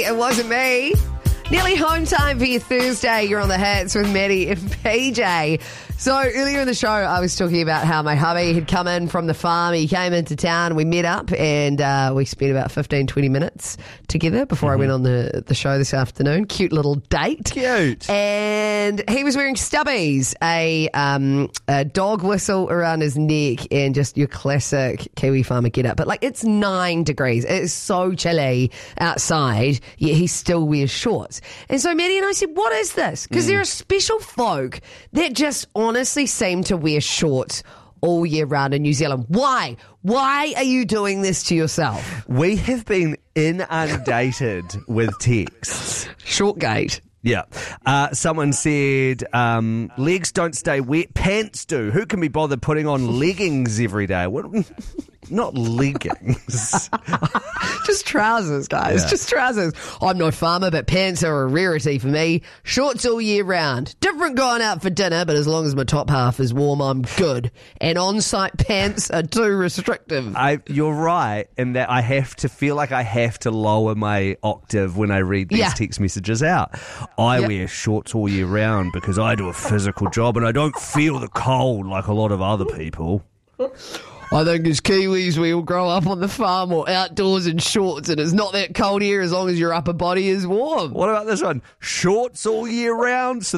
It wasn't me. Nearly home time for your Thursday. You're on the hats with Maddie and PJ. So earlier in the show, I was talking about how my hubby had come in from the farm. He came into town. We met up and we spent about 15, 20 minutes together before I went on the show this afternoon. Cute little date. Cute. And he was wearing stubbies, a dog whistle around his neck and just your classic Kiwi farmer getup. But it's 9 degrees. It is so chilly outside, yet he still wears shorts. And so Maddie and I said, what is this? Because there are special folk that just honestly seem to wear shorts all year round in New Zealand. Why? Why are you doing this to yourself? We have been inundated with texts. Shortgate. Yeah. Someone said, legs don't stay wet, pants do. Who can be bothered putting on leggings every day? What? Not leggings. Just trousers, guys. Yeah. Just trousers. I'm no farmer, but pants are a rarity for me. Shorts all year round. Different going out for dinner, but as long as my top half is warm, I'm good. And on-site pants are too restrictive. You're right in that I have to feel like I have to lower my octave when I read these text messages out. I wear shorts all year round because I do a physical job and I don't feel the cold like a lot of other people. I think as Kiwis, we all grow up on the farm or outdoors in shorts, and it's not that cold here as long as your upper body is warm. What about this one? Shorts all year round? So